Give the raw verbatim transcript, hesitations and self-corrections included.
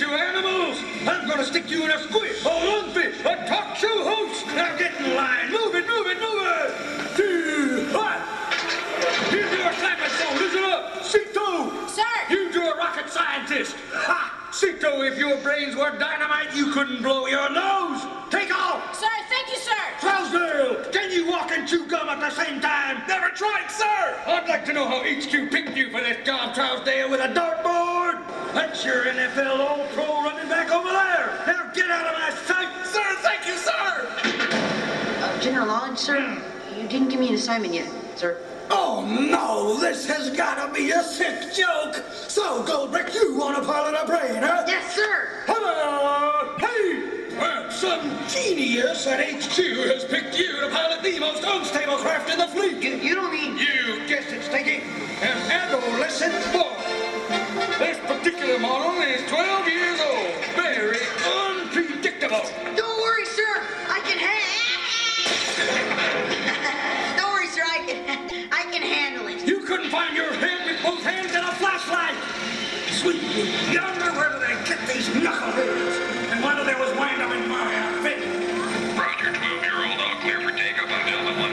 animals! I'm gonna stick you in a squid, a lungfish, a talk show host! Now get in line! Move it, move it, move it! Two, one! Here's your assignment, so listen up! Cito! Sir! You do a rocket scientist! Ha! Cito, if your brains were dynamite, you couldn't blow your nose! Take off! Sir, thank you, sir! Trousdale, can you walk and chew gum at the same time? Never tried, sir! I'd like to know how H Q picked you for this job, Trousdale, with a dartboard! That's your N F L All-Pro running back over there! Now get out of my sight! Sir, thank you, sir! Uh, General Lodge, sir, you didn't give me an assignment yet, sir. Oh, no, this has got to be a sick joke! So, Goldbrick, you want to pilot a brain, huh? Yes, sir! Hello! Hey! Well, some genius at H Q has picked you to pilot the most unstable craft in the fleet! You, you don't mean... You guessed it, Stinky! An adolescent boy! This particular model is twelve years old. Very unpredictable. Don't worry, sir. I can handle. Don't worry, sir. I can. I can handle it. You couldn't find your head with both hands and a flashlight. Sweet younger